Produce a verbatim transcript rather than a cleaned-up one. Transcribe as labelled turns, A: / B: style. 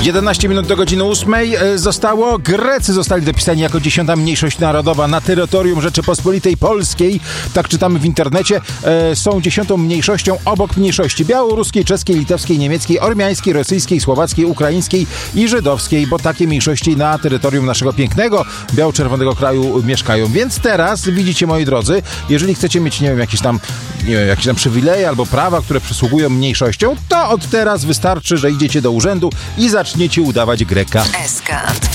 A: jedenaście minut do godziny ósmej zostało. Grecy zostali dopisani jako dziesiąta mniejszość narodowa na terytorium Rzeczypospolitej Polskiej. Tak czytamy w internecie. Są dziesiątą mniejszością obok mniejszości białoruskiej, czeskiej, litewskiej, niemieckiej, ormiańskiej, rosyjskiej, słowackiej, ukraińskiej i żydowskiej, bo takie mniejszości na terytorium naszego pięknego, biało-czerwonego kraju mieszkają. Więc teraz widzicie, moi drodzy, jeżeli chcecie mieć, nie wiem, jakieś tam, nie wiem, jakieś tam przywileje albo prawa, które przysługują mniejszościom, to od teraz wystarczy, że idziecie do urzędu i zaczniecie udawać Greka.